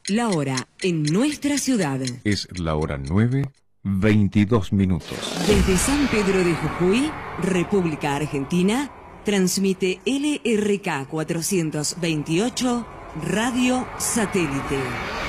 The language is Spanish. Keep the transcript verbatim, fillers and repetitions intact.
La hora en nuestra ciudad. Es la hora nueve, veintidós minutos. Desde San Pedro de Jujuy, República Argentina, transmite L R K cuatrocientos veintiocho Radio Satélite.